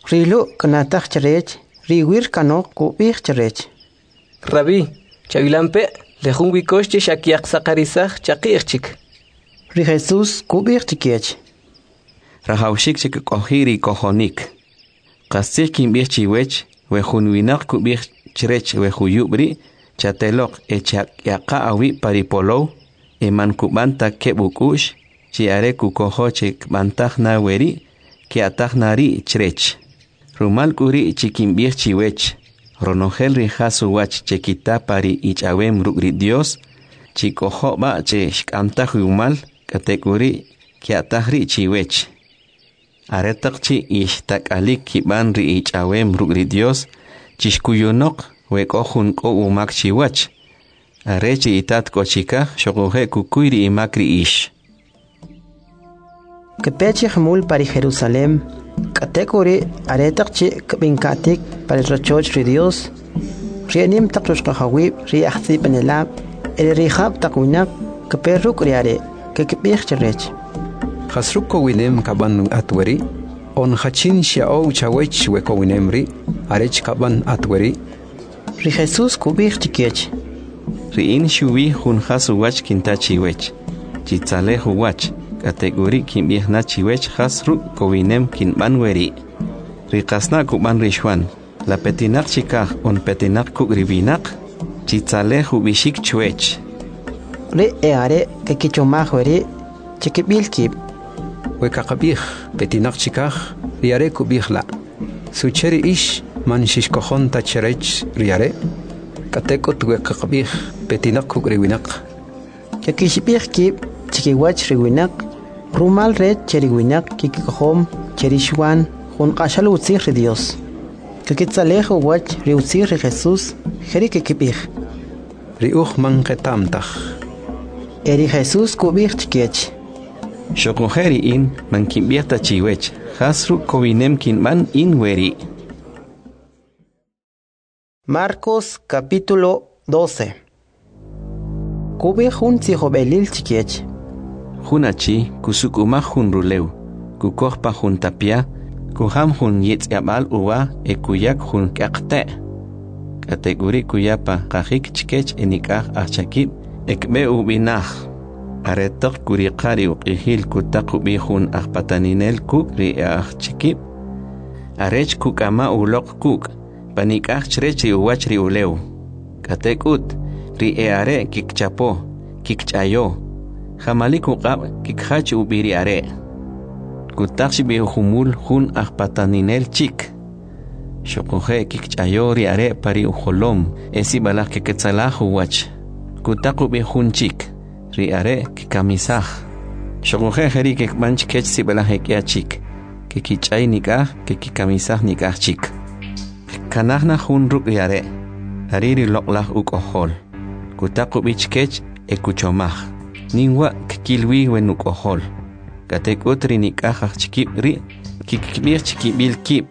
Rilu kanatak charech, riwir kano kubih charech. Rabbi, chavilampe, lejun wikoshche shakiak sakarizach chakirchik. Ri Jesús kubih chikiech. Rahaushik chik kohiri kohonik. Kastik kimbih chiwech, wehun winak kubih chirech wehuyubri, chatelok echak yaka awi paripolow, eman kubanta kebukush, chiare kukoho chik bantah na weri, kiatah nari chirech. Rumal kuri chikimbih chiwech, ronogel rijasu wach chekita pari ichawem rugri Dios, chikoho ba che shkamtah umal, katekuri kiatahri chiwech. Aretakchi ishtak alik kiban ri ichawem rugri Dios, chishkuyunok wekohun ko umak chiwach. Arechi itat kochika shogohe kukuyri imakri ish. Kepechi hamul pari Jerusalem, katekuri aretakchi kbinkatik pari rachoch ri Dios, rienim takrushkahawi ri ahzi panelab, rihab takwinak keperuk riare, kekipich charech. Hasruko winem kaban atweri, on hachin shiao chawech weko winemri, arech kaban atweri. Ri Jesús kubich chikiech. Ri in shuwi hun hasu wach kintachi wech. Chitzale hu wach, kategori kimbih na chiwech hasru kowinem kinban weri. Ri kasna kuban rishwan, la petinak chikah on petinak kugribinak, chitzale hu bishik chwech. Ri eare kekichomah weri, chikibil kib. Wekakabih petinak chikah, riare kubih la. Sucheri ish man shishkohon tacharech riare, katekot wekakabih petinak kugribinak. Kekishibih kib, chikiwach riwinak, rumal red cheriwinak kikikohom cherishwan, hun kashalu utzir ri Dios. Kekitzalejo wach ri utzir ri Jesús, jeri kekibih. Riuch man ketamtach. Eri Jesús kubih chikiech. Shokojeri in man kimbihta chiwech, hasru kowinem kinban in weri. Marcos capítulo 12. Kubih hun tzihobelil chikiech. Hunachi kusukumah hun ruleu, kukohpa hun tapia, kuham hun yetziabal uwa kuyak hun kakte. Kategori kuyapa kahik chikech enikah achakib ekbe ubinah. Aretok kurikari uqihil kutakubi hun ahpataninel kuk ri chikib. Arech kukama ulok kuk, panikah chrechi uwach ri uleu. Katekut ri are kikchapo, kikchayo. Jamalik uqab kikhach ubiri are. Kutakshi bi humul hun ahpataninel chik. Shokohe kikchayo ri are pari uholom, esi balak kiketzalah uwach. Kutakubi hun chik. Ri are kikamisah. Shokohe heri kikmanch kech si balah hekia chik. Kikichay nikah, kikikamisah nikah chik. Kanahna hun ruk ri are. Hariri loklah ukohol. Kutakubi chkech ekuchomah. Ningwa kikilwi wenukohol. Katekut ri nikah chikib ri. Kikibir chikibil kib.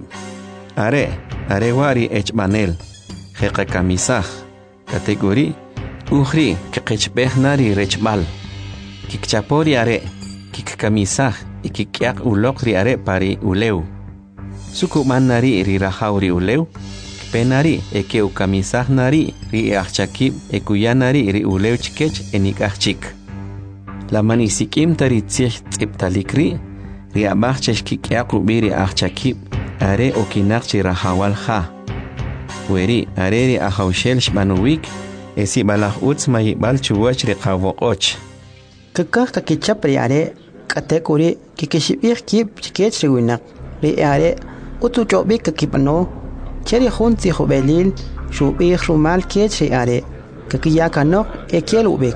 Are wari echmanel. Hekakamisah. Kategori uhri kikechbehnari rechbal. Kikchapori are. Kikamisah. Ikikyak ulok ri are pari uleu. Sukuman nari ri rahauri uleu. Penari eke ukamisah nari ri achakib ekuyanari ri uleu chikech enikah chik. Laman isikim tari tzich tziptalikri ri abach cheshkikyak ubiri achakib are okinakchi rahawal ha. Weri are ri ahaushel shmanuwik esi balah utz mayibal chuwach ri qavoqoch. Kakah kakichap ri are katekuri kikishibih kib chikech ri winak. Ri are utuchobik kakipano cheri hun tzihobelil shubih rumal kech ri are kakiyakanok ekiel ubik.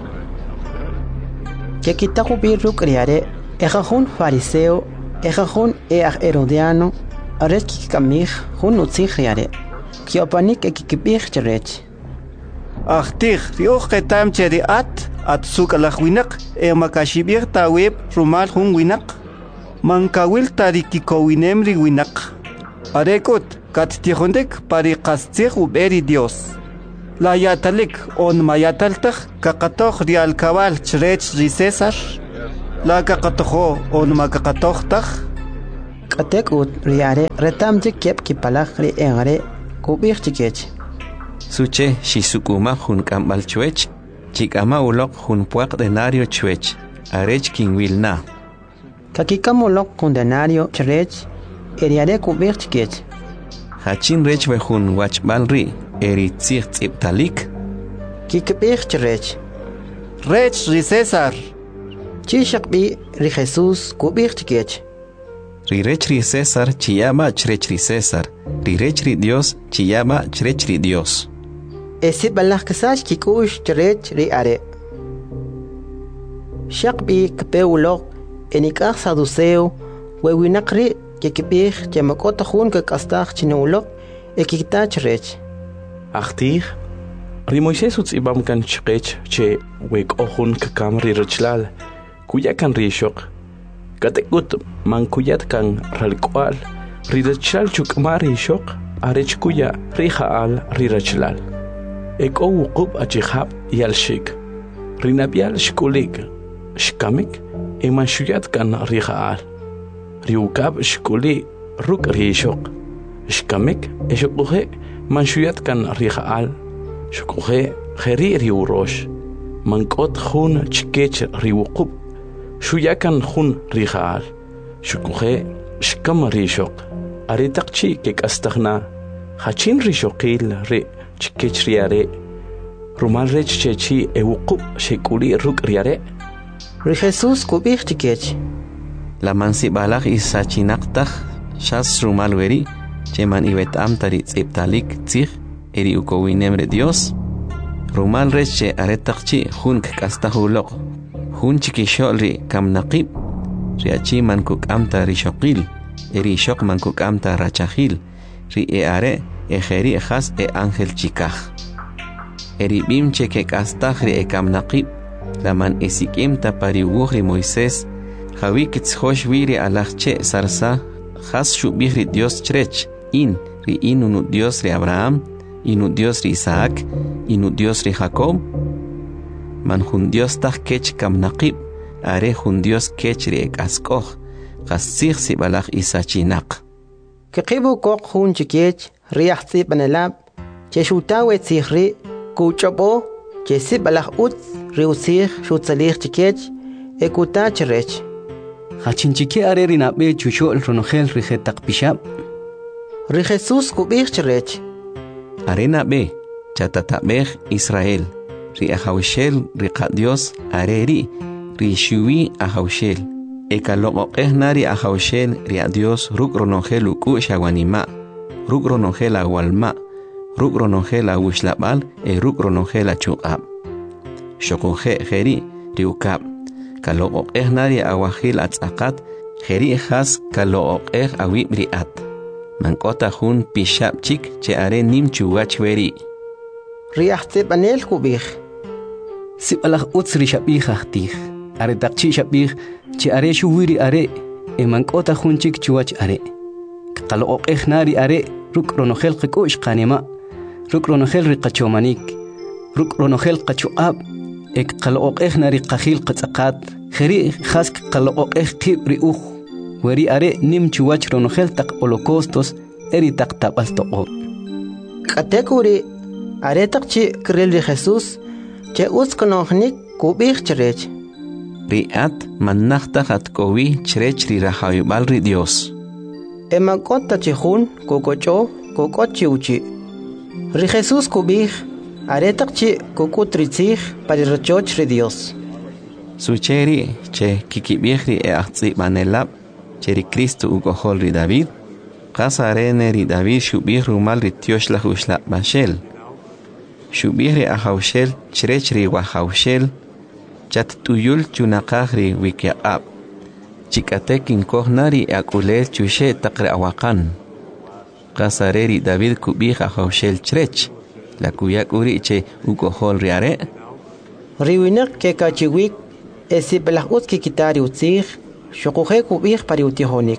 Kekitakubi ruk ri are ejahun fariseo ejahun herodiano aret kikamih hun utzih ri are kiopanik ekikibih cherech. Achtih riuch ketam cheri at suk alahwinak makashibir tawib rumal hun winak mankawil tarikikowinem ri winak. Arekut katitihondik pari qastzih uberi Dios. La yatalik on mayataltah kakatoh ri alkabal chrech ri César. La kakatoho on makakatohtah. Katek ut riare retam kep kipalak ri engare kubir chikech. Suche shisukuma hun kambal chuech, chikama ulok hun puak denario chuech, arech king wilna. Kakikamolok kun denario chrech, eriare kubir chikech. Hachin rech we hun wachbal ri, eritzir tziptalik. Kikbir chrech. Rech ri César. Chishakbi ri Jesús kubir chikech. Rirech ri César chiyama chrech ri César, rirech ri Dios chiyama chrech ri Dios. Esi balak kasach kikush chrech ri are. Shakbi kpeulok enikah saduceo wewinakri kikibir chamakota hun kakastach chinulok ekita chrech. Achtir ri Moisés utzibam kan chrech che wek ohun kakam ri rechlal kuya kan rishok. Katekut man kuyat kan ralkwal rirachal chukmari shok arech kuya rihaal rirachlal eko wuqub achihab yalshik rinabial shkulik shkamik eman shuyat kan rihaal riukab shkuli ruk rishok shkamik eshukuhe man shuyat kan rihaal shukuhe kheri riurosh mankot khun chkech riuqub Shuyakan hun rihaal, shukuhe shkam rishok, aritaqchi kek astagna, hachin rishokil re chikech riare, rumal rech chechi ewuqub shekuli ruk riare. Ri Jesús kubir chikech. La mansi balak isachinaqtaq, shas rumal weri, cheman ibetam tari tziptalik tzig, eri ukowinemre Dios, rumal rech che aritaqchi hun kek astahulok. Hun chikishol ri kam naqib, riachi man kuk amta rishokil, eri shok man kuk amta rachahil, ri are, ejeri ejas ángel chikaj. Eri bim cheke kastaj ri kam naqib, la man esikim tapari ri Moisés, javi kitzhosh viri alachche sarsa, jas shubih ri Dios chrech, ri unu Dios ri Abraham, inu Dios ri Isaac, inu Dios ri Jacob, man hun Dios taj kech kam naqib, are hun Dios kech ri ek askoh, qasig si balak isachinaq. Kiqibu kok hun chikech, riach si panelab, che shutawe tzihri, kuchobo, che si balak ut, riusig shutsalir chikech, ekuta chrech. Hachin chike are rinabe chushol ronogel rijetak pishab. Ri Jesús kubir chrech. Are nabe, chatatabeh Israel. Ri ahawshel ri Dios areri ri shuwi ahawshel ekalok nari ahawshel ri Dios ruk ronogel uku shawanima ruk ronogel awalma ruk ronogel awushlabal ruk ronogel chuqab shokoje geri ri ukab kalok nari awahil atzaqat geri has kalok awi briat mankota hun pishab chik che are nim chuwachweri riahte panel kubir. Si alah utsri shabih ahtig, are takchi shabih, che are shuwiri are, emankota hunchik chuach are. Kalok nari are, ruk ronogel kikush kanema, ruk ronogel riqachomanik, ruk ronogel qachuab, ek kalok nari qahil qatzaqat, kheri khask kalok qib riuh, weri are nim chuach ronogel tak holocaustos, eri tak tabal toqob. Katekuri are takchi krel ri Jesús, che uskonognik kubir chrech. Riat manachta hat kowi chrech ri rahayubal ri Dios. Emankota chihun kokocho kokochi uchi. Ri Jesús kubir are takchi kokutritzig para rachoch ri Dios. Sucheri che kikibihri ahtzi manelab che ri Cristo ukohol ri David. Qasarene ri David shubih rumal ri Tiosh la hushla bashel. Shubihri ahawshel chrechri wahawshel chat tuyul chunaqahri wikiab chikatekin kohnari akulel chushe taqre awakan qasareri David kubih ahawshel chrech la kuyak uriche ukohol riare riwinak ke kachiwik esi belahut ki kitari utzig shukuhe kubih pari utihonik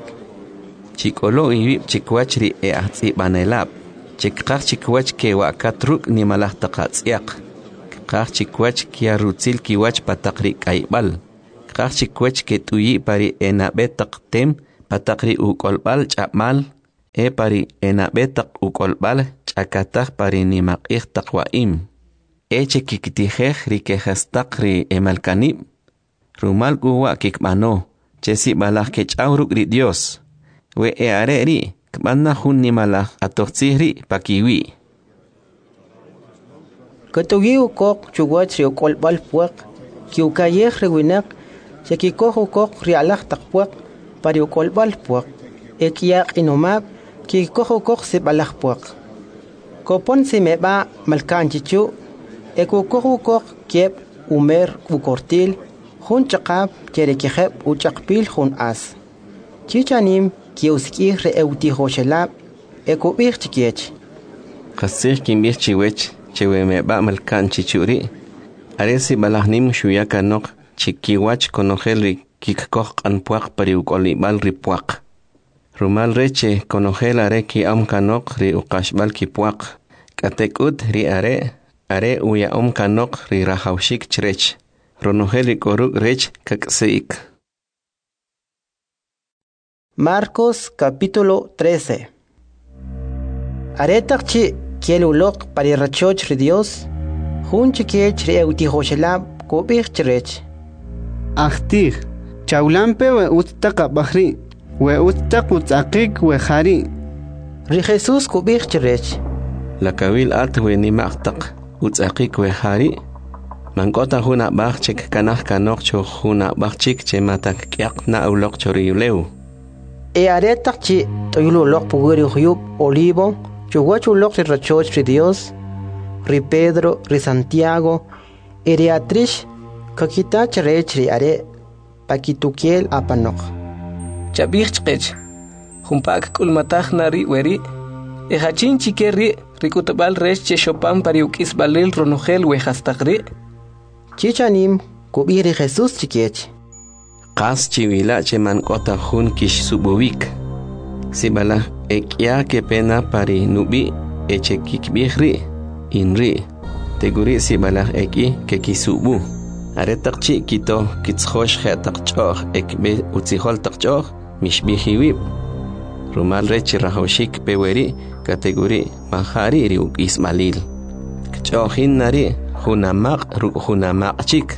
chikolo iwib chikwachri ahtzi banelab Chikqaq chikwach ke wakatruk ni malah taqatsiaq. Qaq chikwach kia rutzil kiwach pataqri kaibal. Qaq chikwach ke tuyi pari enabe taqtem Atakri ukolbal chapmal, pari enabetak ukolbal chakatak pari nimakih takwaim. Eche kikitijej rikejastak ri emalkanib. Rumal guwa kikmano, chesi balaj kechauruk ri Dios. We are ri, kmana hun nimalaj atoxihri pakiwi. Katugi ukok chuwach ri ukolbal puak, ki ukayej rewinak, chekikoh ukok rialaj takpuak, pari ukolbal puak. Ekiyak inomab, ki koh ukok sibalaj puak. Kopon si meba malkan chichu, ekukoh ukok kiep umer ukortil, hun chakab cherekejeb uchakpil hun as. Chichanim kiuskih re eutihoshelab, ekubir chikiech. Kasih kimbir chiwech, chewe meba malkan chichuri. Aresi balahnim shuyakanok, chikiwach konojel kikkoh kanpuak pari ukolibal ripuak. Rumal reche konojel are ki amkanok ri ukashbal kipuak. Katekut ri are uya kanok ri rahaushik chrech. Ronojel ri koruk rech kakseik. Marcos capítulo 13. Aretak chi kielulok pari rachoch ri Dios, hun chikiech ri eutihoshelab kubir chrech. Ahtih, chaulampe we ustaka bahri, we ustak utzakik we hari. Ri Jesús kubir chrech. La kawil at we nimaktak utzakik we hari. Mankota huna bakchik kanah kanok cho huna bakchik che matak kyak na ulok choriyuleu. Aretak chi toyululok puguri huyub olivo, chuguachulok ri rachoch ri Dios, ri Pedro, ri Santiago, ri Atrish, kakita chrech ri are, pakitukiel apanok. Chabich chkech, humpak kulmatach nari weri, hachin chikeri, rikutabal resh che shopan pariukis balil ronojel wehastagri. Chichanim, kubiri Jesús chikiech. Kas chiwila che mankota hun kish subuvik. Sibala ekya ke pena pari nubi eche kikbihri inri. Teguri sibala eki ke kisubu. Aretakchi kito kitshosh khetakchoh ekbe utzihol takchoh mishbihiwib. Rumal rechi rahoshik peweri kategori mahari ri ismalil. Kchohin nari hunamak ruk hunamak chik.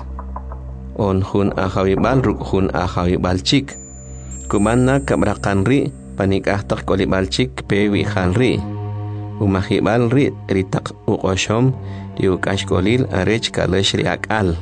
On hun ahawibal ruk hun ahawibal chik. Kumanna kabrakan ri panikah tak kolibal chik pewi halri. Umahibal ri ritak ukoshom diukash kolil arech kalesh ri akal.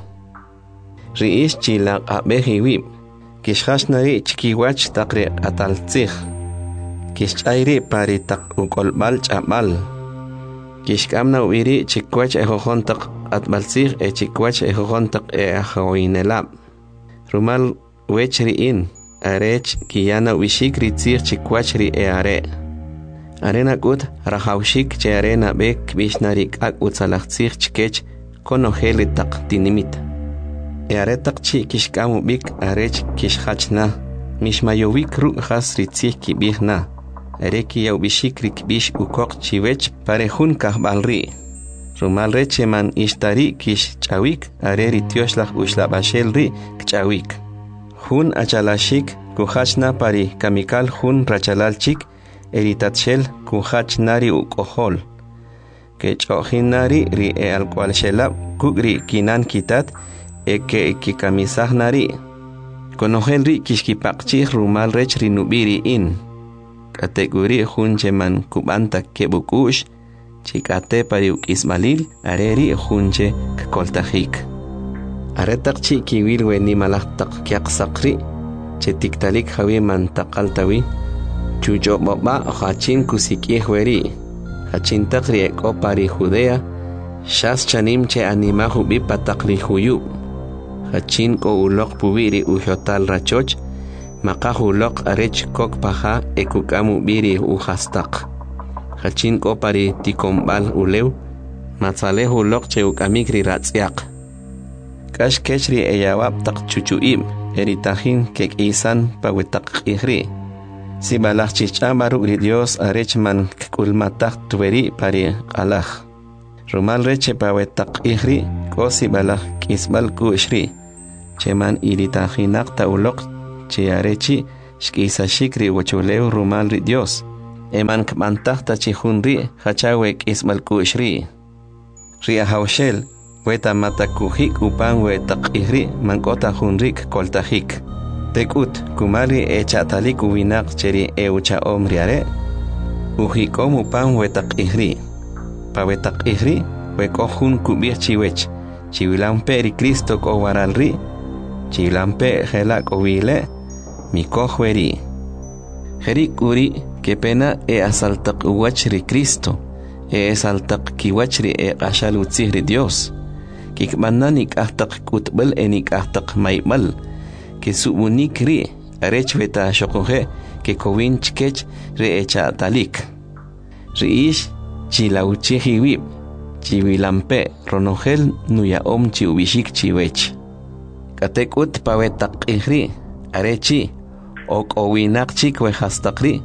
Riish chilak abehiwib. Kishhash nari chikiwach takri atal tzich. Kishchayri pari tak ukolbal chabal. Kishkamna uiri chikwach ejojontak atbalsig chikwach ejojontak ahawinelab. Rumal wechri in arech kiyana wishik ritzig chikwach ri are. Arena kut rahawshik che arena bek bishnarik ak utzalachtzig chikech konojeli tak tinimit. Aretak chi kishkamu bik arech kishhachna. Mishmayovik ru has ritzig kibihna. Areki yau bishikrik bish ukok chiwech parejun kahbalri. Rumal reche man ishtari kish chawik areri tioshlach ushlabashel ri kchawik. Hun achalashik kuhachna pari kamikal hun rachalalchik eritatshel kuhachnari ukohol. Kechohinari ri alkwalshelab kugri kinan kitat eke kikamisahnari. Konohelri kishkipakchih rumal rech rinubiri in. Kategori hunche man kubanta kebukush, chikate pariuk ismalil, areri hunche kakoltajik. Aretak chi kiwil we ni malaktak kyak sakri, chetiktalik hawi man takaltawi, chujo baba hachin kusiki hueri, hachin takri eko pari Judea, shas chanim che anima hubi patakri huyub, hachin ko ulok pubiri ujotal rachoch, Makahulok arech kok paha ekukamu biri uhastak. Hachin ko pari tikombal ulew, matzale hulok cheukamikri ratsiak. Kash kechri eyawab tak chuchuim, eritahin kek isan pawetak ihri. Si balach chichabaru ri Dios arech man kulmatak tueri pari alach. Rumal reche pawetak ihri, ko si balach kisbal kushri. Cheman iritahinak taulok. Chiarechi Shkisa shikri wachuleu rumal ri Dios. Eman kmantakta chihun ri hachawek ismalkush ri. Ri ahawshel weta matakujik upan wetaqihri mankota hunrik koltajik. Tekut kumali echatalik uwinak cheri eucha omriare. Ujikom upan wetaqihri. Pa wetaqihri wekojun kubir chiwech. Chiwilampe ri Cristo ko waralri. Chiwilampe helak owile. Mikojweri. Jerik uri que pena asaltaq uwachri Cristo. Asaltaq kiwachri ashalutzihri Dios. Kikmananik ahtaq kutbal enik ahtaq maybal. Que subunik ri arech veta shokoje que kowin chkech re echa talik. Riish chilauchihi wib. Chiwilampe ronogel nuya om chiubishik chiwech. Katekut pawetak ihri arechi ok owinak chik wehastaqri.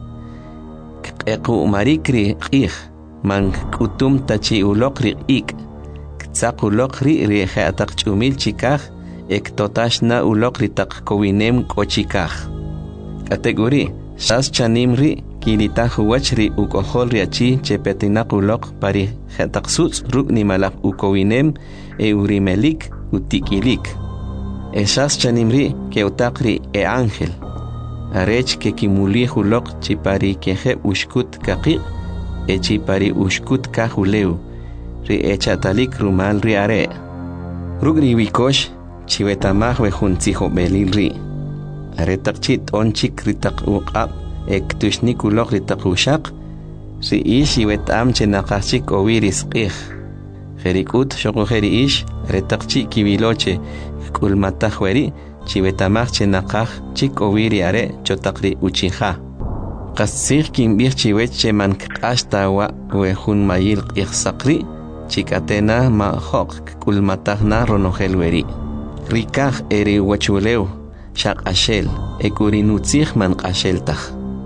Eku marikri ih man kutum tachi ulokri ik. Ktsak ulokri ri atak chumil chikaj ek totashna ulokri tak kowinem kochikaj. Kategori shas chanimri kilitaj uwachri ukoholri achi chepetinak ulok pari hetak suts ruk nimalak ukowinem urimelik utikilik. Esas chanimri ke utakri ángel. Arech que kimuli hulok chipari keje ushkut kaki chipari ushkut kahuleu ri echatalik rumal ri are rugri wikosh chiwetamah we juntijo belil ri are takchit onchik ritak uqab ektushnik ulok ritak ushaq ri ish iwetam chenakachik owiris qih jerikut shoko jeri ish retakchi kibiloche kulmatahweri chiwetamach chenakaj chik owiri are chotakri uchija. Qasir kimbir chiwech cheman kashtawa wehun mayil qihsaqri chikatena ma hok kulmatahna ronojelweri. Rikaj eri wachuleu shaq ashel ekurinutzij man qasheltaj.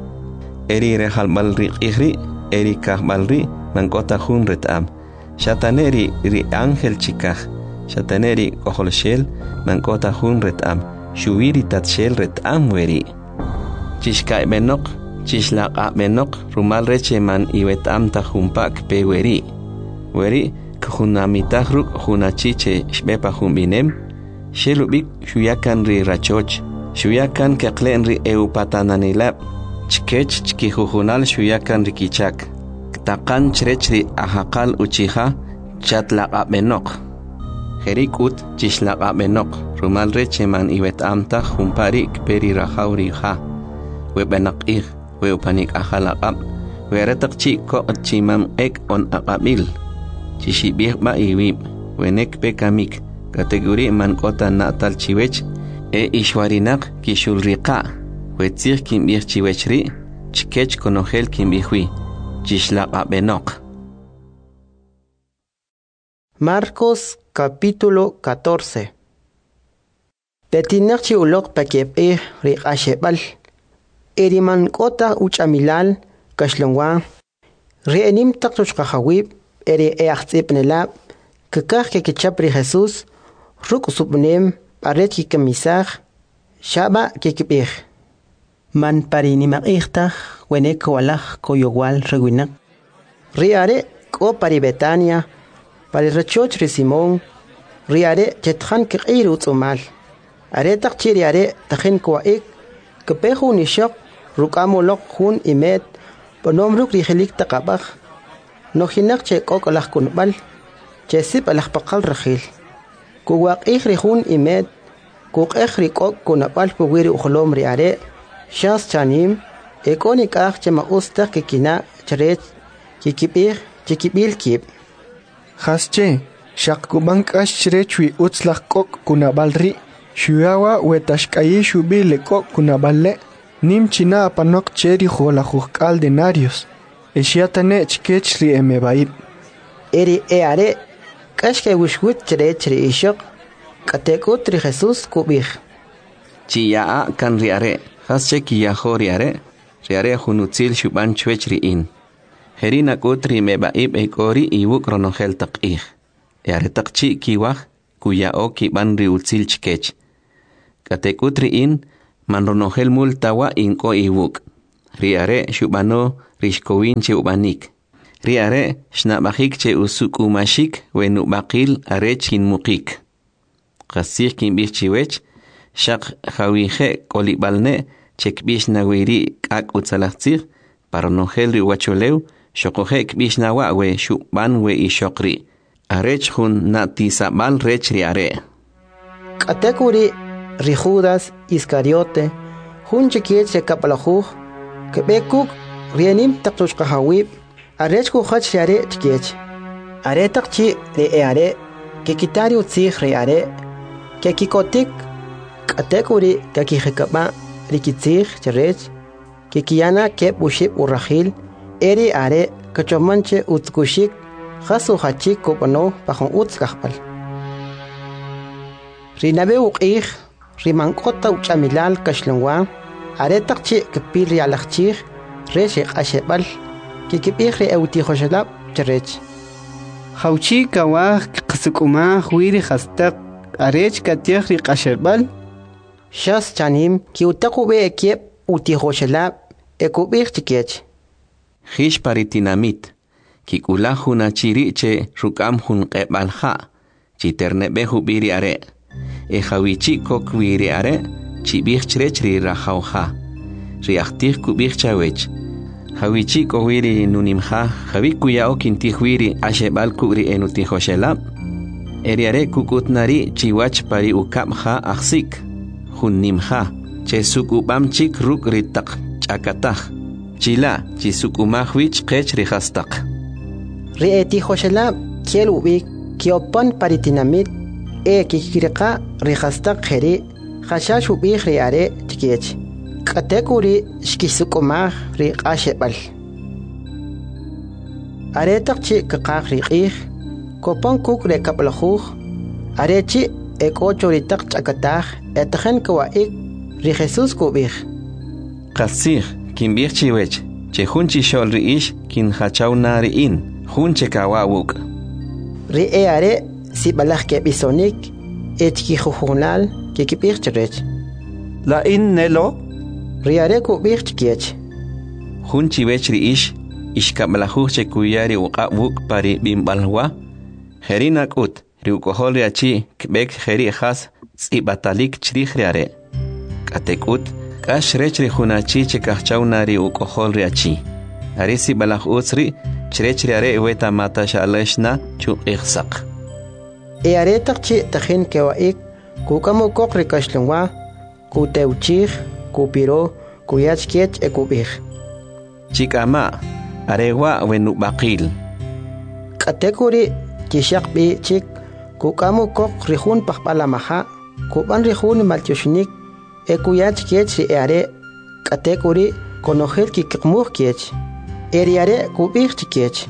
Eri rehalbal riqihri eri kahbalri man kotajun retam. Shataneri ri ángel chikaj. Shataneri koholshel man kotajun retam. Shubiri tatshel retam weri. Chishkai benok, chishlaq benok, rumal reche man iwetam tajumpak pe weri. Weri kuhunamitah ruk hunachiche shbepa humbinem. Shelubik shuyakan ri rachoch. Shuyakan keklen ri eupatananilab. Chkech chkihuhunal shuyakan ri kichak. Ktakan chrech ri ahakal uchija. Chatlaq benok. Jerikut chishlaq benok. Rumal reche man iwetam taj humparik peri rajauri ha. Webenak ih, wepanik ahalaqab. Weretak chiko chimam ek on aqabil. Chishibih ba iwib. Wenek pekamik. Kategori man kota natal chiwech. Ishwarinak kishulriqa. Wetzir kimbih chiwechri. Chkech konogel kimbihwi. Chishlaqa benok. Marcos capítulo 14. Petinak chi ulok pakep riqashebal. Eriman kota uchamilal kashlongwa. Rienim taktuch kahawib eri eachtip nelab. Kekah kekichapri Jesus. Ruk subnem paret ki kemisach. Shaba kekipih. Man parinimak ihtah wenek walach koyowal reguinak. Riare ko pari Betania. Pari rachoch ri Simon. Riare chethan kikir utsumal. Are takchiri are takhin kwa ik. Kepehu nishok. Rukamolok hun imet. Panom ruk rihilik takabak. Nohinak che kok alak kunbal. Che sip alak pakal rahil. Kuwak ik rihun imet. Kuk ek rikok kunabal puwiri ukholom riare. Shas chanim. Ekonik ak che maustak kikina charech. Kikibil kip. Hasche. Shak kubank ashrechwi utslak kok kunabalri. Shuyawa wetashkayi shubile kok kunaballe. Nim china apanok cheri jola jukal denarios. Eshiatane chkechri emebaib. Eri eare. Kashke wishwit chri ishok. Katekutri Jesus kubih. Chiyaa kan riare. Hasche kiyaho riare. Riare hunutzil shuban chwechri in. Herina kutri mebaib ekori iwuk ronogel takih. Eare takchi kiwah. Kuya o kiban riutzil chkech. Katekutri in. manronogel multawa inko iwuk. Riare shubano rishkowin che ubanik. Riare shnabajik che usuk umashik wenu bakil arech kin mukik. Qasir kin bichiwech shaq khawije kolibalne chekbish nawiri kak utzalachtir paronogel ri wacholeu shokoje kbish nawa we shuban we ishokri. Arech hun natisabal rech riare. Katekuri Rijudas Iscariote hun chikiet se kapalajuj kebekuk rienim taktush kahawib arech ku khach yare chikiet are takchi re are ke kitari utzig re are ke kikotik katekuri ke kihekaba rikitzig cherech ke kiana ke bushib urahil eri are kachomanche utkushik khasu hachik kopano pahon utzkahpal rinabe uqih rimankota uchamilal kashlungwa aretaqchi kepil rialachchig reshik ashebal kikipih re euti khoshalab cherech khawchi kawah qsukuma khwiri khastaq arech katyah ri qashebal shas chanim ki utaqu be ekep uti khoshalab ekubih chikech Khish paritinamit kikula huna chiriche rukam hun qebalha chiternebe hubiri are Ejawichi kokwiri are chibich chri rahauha riachtir kubich chawech Hawichi kowiri nunimha hawikuya okintihwiri ashebal kubri enutihoshelab Eriare kukutnari chiwach pari ukapha aksik hunnimha chesukubamchik ruk ritak chakatah chila chisukumahwich qech rihastak Rietihoshelab kielubik kiopan paritinamit kikirqa rihastak kheri khashash ubih riare tikech katekuri shkisukumah riqashebal aretaqchi kaqaq riqih kopan kuk rekapaljuj arechi ekochoritak chakatah etjen kwaik ri Jesus kubih Qasir kinbih chiwech che hunchi shol riish kin hachawna riin hunche kawawuk ri are si balaj ke bisonik etki khujunal ke kipir cherech La in nelo riare ku bir chikiech hunchi wechri ishkabalaju che kuyari uqawuk pari bimbalwa herina kut riukohol riachi kbek heri khas tsibatalik chrikhriare katekut kash rechri hunachi che kahchawnari ukohol riachi arisi balaj utsri chrechriare weta mata shalashna chu ikhsaq aretaqchi tajin kewaik kukamo kokri kashlungwa kuteuchig kupiro kuyachkech ekubih chikama arewa wenu baqil katekuri kishaqbi chik kukamo kok rihun paqbalamaha kuban rihun maltyoshnik ekuyachkech ri are katekuri konojel kikmuh kech eriare kubih chikech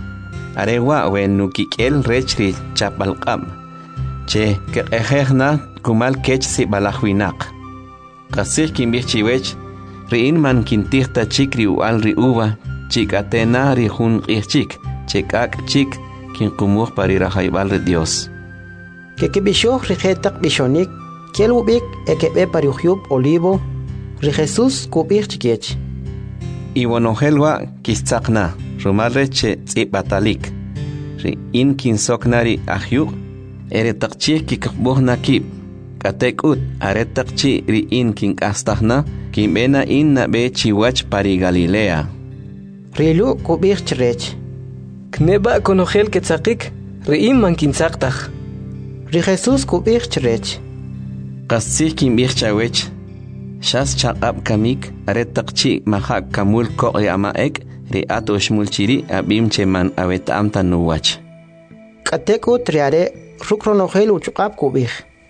arewa wenu kikel rechri chapalqam che kehna kumal kech si balahwinak qasir kimbih chiwech riin man kintihta chikri ual ri uva chikatena ri hun qihchik chekak chik kinqumuh pari rahaybal ri Dios kekibishoh ri khetak bishonik kelubik ekebe pari uyub olivo ri Jesus kubih chikech iwonohelwa kistzaqna rumalreche tsibatalik ri in kinsoknari ahyu eretaqchi kikbuhna kib katekut aretaqchi ri in kinkastahna kimbena inna be chiwach pari Galilea rilu kubir chrech kneba konogel ketzaqik ri in man kinsaqtaj ri Jesus kubir chrech qassi kimbih chawech shas chaqab kamik aretaqchi mahak kamul ko yamaek ri atosh mulchiri abim cheman awetam tanuwach kateku triare rukronogel uchqab kubih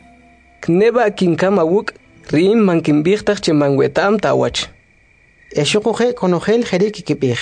kneba kinkama wuk rim man kimbihtaj cheman wetam tawach eshuqoje konogel jerik kibih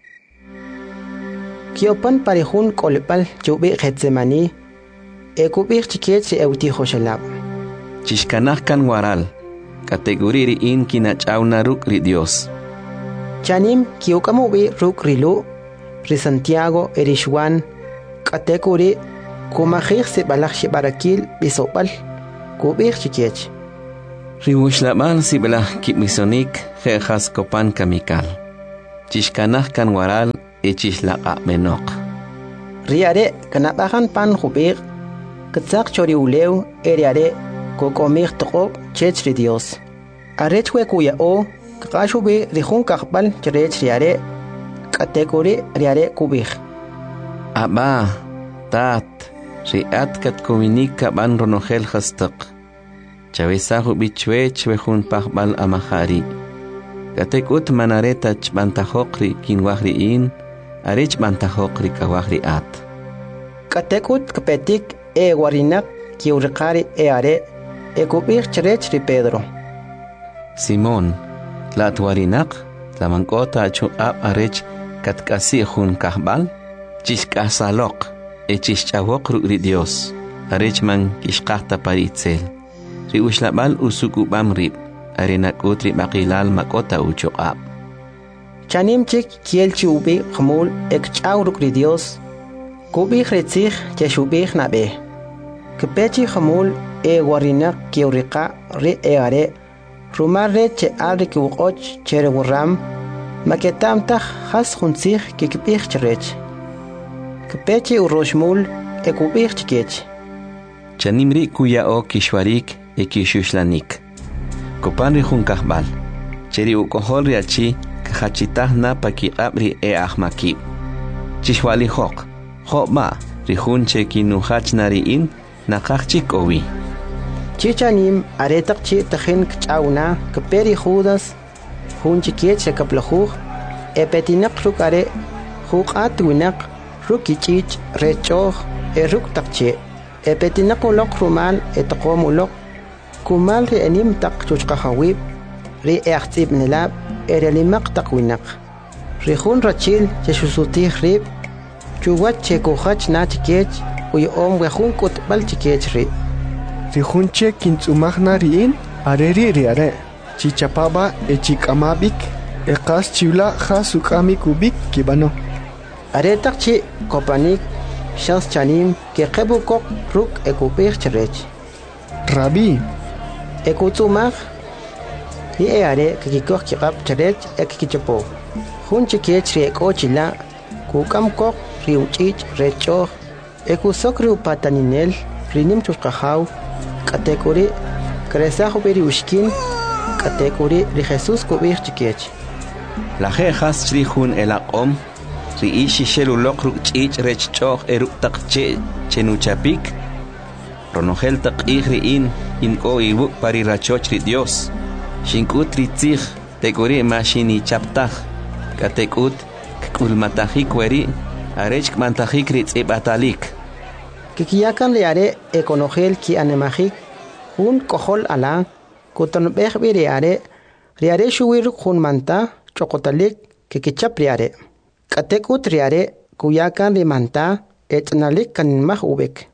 kiopan parihun kolpal chubi getsemani ekubih chikech euti khoshalab chishkanaj kan waral kategoriri in kinachawna ruk ri Dios chanim kiokamubi ruk rilu ri Santiago erishwan kategori kumajig se balaj barakil bisobal kubih chikech Riwushlaban sibla kimisonik jejas kopan kamikal. Chishkanah kan waral echishlaqa menok. Riare kanabahan pan hubir. Katsak chori uleu eriare kokomir toko chechri Dios. Arechwe kuya o kakashubi rihun kakbal cherech riare kategori riare kubir. Aba, tat, riat kat kominika ban ronogel hastak. Chavesahu bichwech wehun pakbal amahari. Katekut manareta chbantahokri kinwahri in, arech bantahokri kawahri at. Katekut kapetik warinak kiurikari are kubir cherech ri Pedro. Simón, la tuarinak, la mancota chu ab arech katkasi hun kahbal, chishkasalok, echishchawok ri Dios, arech man kishkahta paritzel. Ri ushlabal usukubam rib, arenak utri makilal makota uchuab. Chanim chik kiel chubi khamul ekchawruk ri Dios, kubir retzich cheshubih nabe. Kepechi khamul warinak kiurika ri are, rumarre che alri kiwukoch chere wuram, maketamtah has hunzich kikibih cherech. Kepechi uroshmul kubih chikech. Chanimri kuya o kishwarik kishuslanik. Kopanri hun kahbal. Cheri ukohol riachi kahachitah na pakiabri ahmakib. Chishwali hok. Hokma rihun che kinuhach nariin nakachik owi. Chichanim aretak chi tahin kchauna kaperi Judas hun chikiech kaplahu epetinak rukare hukat winak rukichich rechoh ruk takche epetinak ulok rumal etqomulok kumal ri anim tak chuchqahawib ri echtib nilab erelimak takwinak ri hun rachil chesutih rib chuwat chekuhach na chikech uyom wehun kutbal chikech ri Rihunche kintzumagna riin areri riare chichapaba echikamabik ekas chivla jasukami kubik kibano aretak chi kopanik shans chanim ke kebukok ruk ekupir cherech Rabi ekutzumag ni are kikikok kikap cherech ekikichapo hunche kech ri ekochila kukam kok riuchich recho ekusok ri upataninel rinim chuskahaw kategori kresaho beri ushkin kategori ri Jesus kubir chikech La jejas trihun elaqom ri ishi shelulok ruchich rechchoh erutaqche chenuchapik ronogel taqih riin inko ibuk pari rachoch ri Dios shinkut ritzih tegori mashini chaptah katekut kulmatahik weri arech kmantahik ritzibatalik kikiyakan riare ekonogel ki anemahik hun kohol ala kutonbeh riare riare shuwir hun manta chokotalik kikichap riare katekut riare kuyakan rimanta etnalik kanmah ubek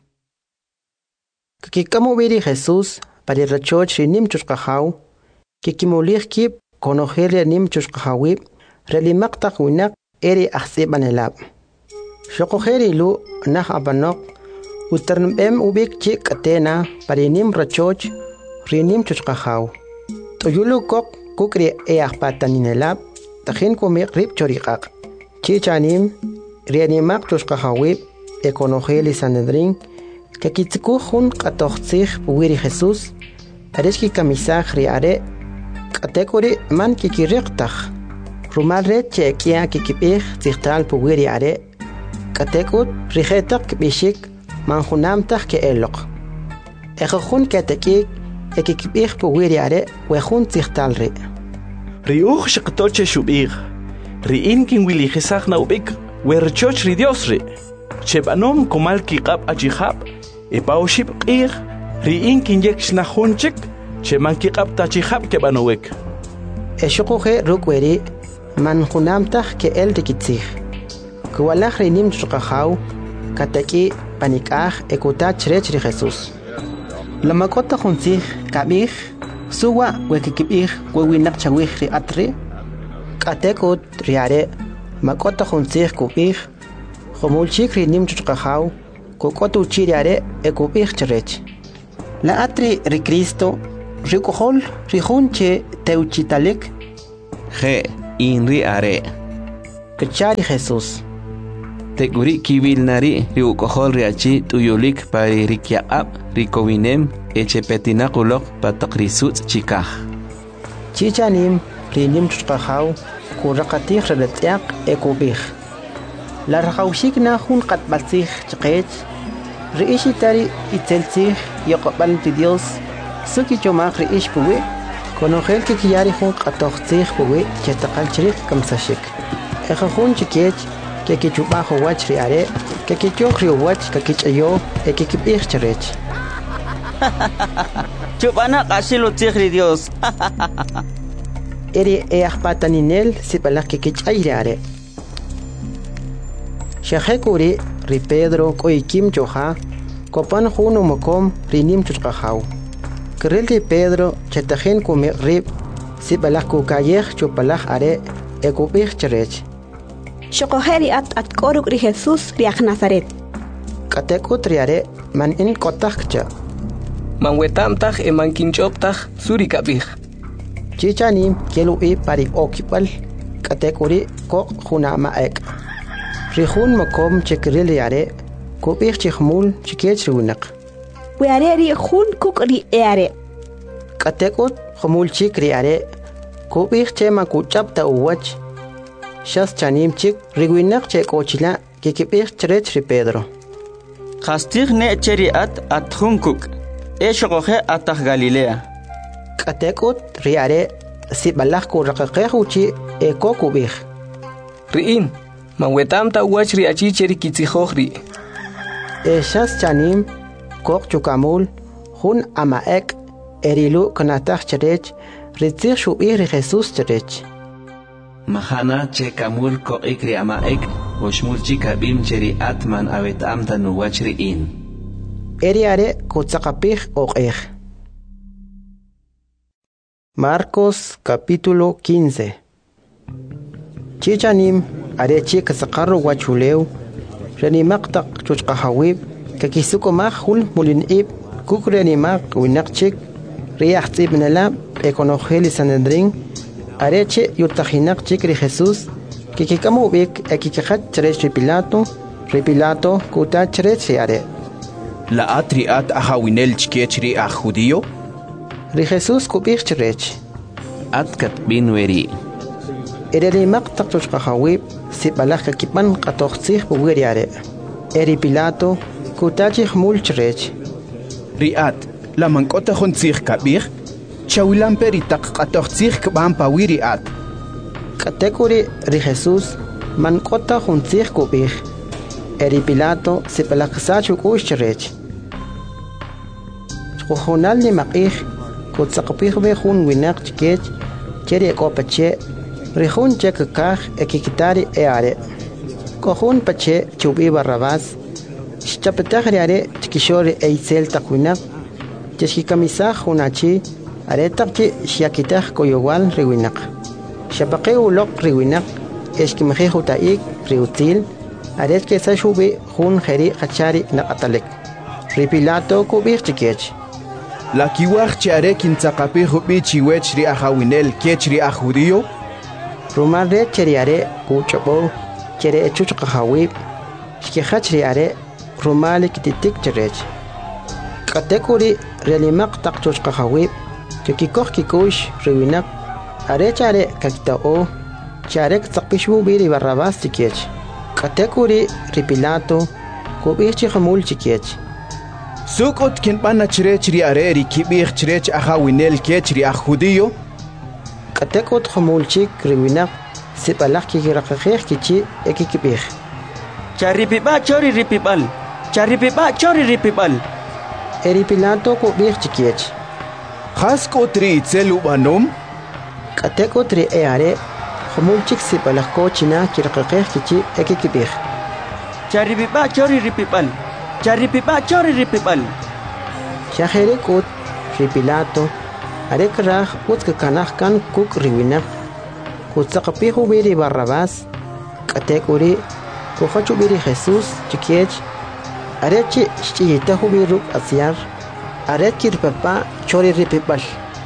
kikikamu biri Jesus pari rachoch rinim chushqahaw kikimulih kip konogel rinim chushqahawi relimak takwinak eri ahsibanelab shokogeri lu nah abanok uternbem ubik chik katena parinim rachoch rinim chushqahaw toyulu kok kukri ahpataninelab tahin kumik rib choriqaq chichanim rianimak chushqahawi ekonogeli sanedrin kakitikuhun qatoqtsih puwiri Jesus areshki kamisaj riare kategori man kikiriqtaj rumalre chekia kikipih tihtal puwiri are katekut rijetak bishik manjunamtaj ke elok ejojun katekik ekikipih puwiri are wejun tihtal ri riuj shqtoche shubig riin kin wili jesaj na ubik werchoch ri Dios ri chebanom kumal kiqab ajihab epaushib qir riin kin yekshna hunchik cheman kiqab tachihab ke banowek eshoqoje rukweri manjunamtaj ke el rikitzij kuwalaj rinim chuqahaw kataki panikaj ekutach rech ri Jesus lamakota juntzij kabij suwa wekikibij wewinak chawij ri atri katekut riare makota juntzij kubij jomulchik rinim chuqahaw kokotu chiriare ekubij cherech la atri ri Cristo rikuhol rihun che teuchitalik. Je inri are. Kachari Jesús. Teguri kibil nari riukohol riachi tuyulik pari rikiaab rikowinem echepetinakulok patakrisut chikah. Chichanim rinim chkahaw kurakatih reletiak ekubih. La rakawshik na hun katbalsih chqech riishitari itzelsih yokopal ti Dios suki chomak riish puwe konogel ke kiyari hun katochsih puwe chetakal chrik kamsashik. Eja hun chikech que chubajo watch riare que chokrio watch que chayo que kibih cherech. Chubana kasilo tigri Dios. Eri ahpataninel sipalak que chayriare. Shahekuri ri Pedro koikim choha kopan huno mokom rinim chukahaw. Kerel ri Pedro chetajen kume rib sipalak ku kayeh chupalak are ekubih cherech. Shokoheri at koruk ri Jesús riak Nazaret. Katekut riare man in kotakcha. Man wetamtach e man kinchoptach suri kabih. Chichanim kielu i pari okipal katekuri ko hunama ek. Rihun makom chekril riare kubih chikhmul chikech runak. Weare ri hun kuk ri eare. Katekut khmul chik riare kubih chema kuchapta uwach. Shas chanim chik riguinak che kochila que kibir cherech ri Pedro. Kastig ne cheri at hunkuk. Eshokohe atah Galilea. Katekut riare si balak ku rakakhuchi eko kubih. Riin, man wetamta wach ri achi cheri kitzihohri. Shas chanim kok chukamul hun amaek erilu kanatach cherech ritzir shubir ri Jesús cherech. Mahana che kamul ko ikri ama ek oshmul chika bim cheri atman avet amta nuwachri in. Eriare kutzakapih oqeh. Marcos capítulo 15. Chichanim are chik sakarro wachuleu renimaktak chuchkahawib kakisukomah hul mulinib kukrenimak winakchik riyahtib nalab ekonogeli sanedrin areche yutajinak chikri Jesús que kikamubik akikajat cherech Pilato kuta cherech are. La atriat ahawinel chkechri a judío? Ri Jesús kubik cherech. Atkat binweri. Ereli maktak chuchkahawib si balak kipan katochsih buweri are. Eri Pilato kuta chikhmul cherech. Riat, la mankota jontzih kabir? Chawilan peritak katochtzih kban pawiri at. Katekuri ri Jesús man kota juntzih kubih. Eri Pilato si palaksachu kushcherech. Chkujonal ni makih kutzakapih be jun winak chikech cheri ekopache rihun chekakah ekikitari eare. Kohun pache chubi Barrabás chapetah are chikishori eisel takwinak cheshikamisah junachi aretakchi shiakitah koyowal riwinak. Shapaqeu lok riwinak eshkimjehu taik riutil aret que sashubi jun jeri hachari naqatalek. Ri Pilato kubih chikech. La kiwach chiare kintzakapih ubi chiwech ri ahawinel kech ri judío? Rumar re cheriare kuchobo chere chuchkahawib shkihach riare rumali kititik cherech. Katekuri relimak tak chuchkahawib kikikoh kikush riwinak arechare kakitao charek tsakpishu biri Barrabás chikech. Katekuri ri Pilato kubih chihamul chikech. Sukot kinpana cherech ri are ri kibih cherech ahawinel kech ri judío? Katekut hamul chik riwinak sipalak kikirakakeh kichi ekikibih. Charipiba chori ripipal. Charipiba chori ripipal. Eri Pilato kubih chikech. Haskot ri itzel ubanom? Katekut ri eare hamul chik sipalak kochina kirakakeh kichi ekikibih. Charipiba chori ripipal. Charipiba chori ripipal. Shaherekut ri Pilato arek rah utkakanah kan kuk riwinak kutzakapihu biri Barrabás katekuri kuhachu biri Jesús chikech arechi shchiyitahu biruk asyar aret kirpapa chori ripipal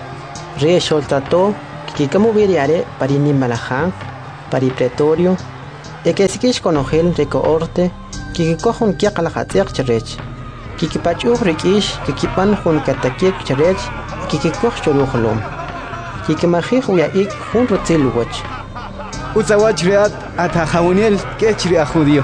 Re soltato que como viriare para ni malaján, para pretorio, e que si quis conogel de coorte, que cojon que calajater cherech, que pachu rikish, que pan con katakik cherech, que coch choluholom, que majij uya ik hun rotel wach. Uzawach reat atajauniel que chiri a judío.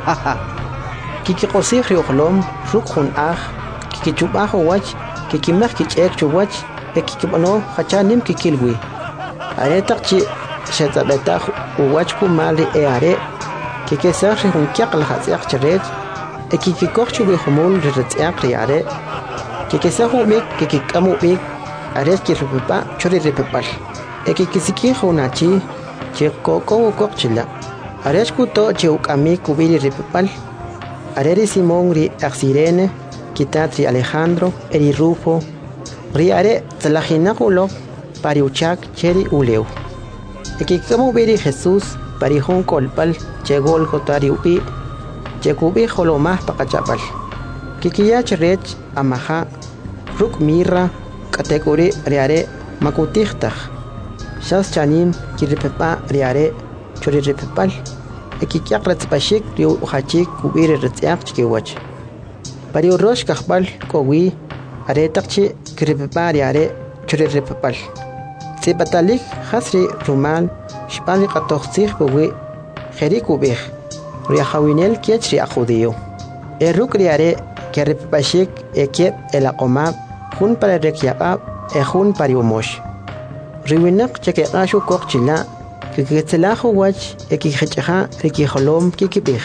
Que cosig riolom, ruk hun ach, que chubajo wach, que mach que ek chuwach, e que no hachanim que kilwi. Aretakchi shetabetach uwach kumali e are, que sarre hun kiakal hatsiak cherech, e que kochu we humul retsiak riare, que sahu mek que kamu mek, ares que rupa chori repepal, e que siki hunachi, che koko kokchila, ares kuto che ukami kubiri repepal, areri Simón ri axirene, kitatri Alejandro, eri Rufo, riare tlajinakulo, pariuchak cheri uleu. E que como viri Jesús, parijón colpal, chegol jotari upi, checubi jolomás pacachapal. Kikiyach rech, amaja, ruk mirra, category riare, makutichtach. Shas chanim, kiripepa riare, chori repepal. E kikiak retspashik, riu hachik, kubiri retziak chikiwach. Pariu rosh kachbal, kowi, aretakchi, kiripepa riare, chori repepal. Se batalik hasri rumal shpani qatoxsig buwi kheri kubih riahawinel kiechri ajudio eruk riare keripashik ekep el aqomab hun para rekyaqab e hun pariumosh riwinak cheke qashu koqchila kiketlahu wach ekihchaha rikholom kikibih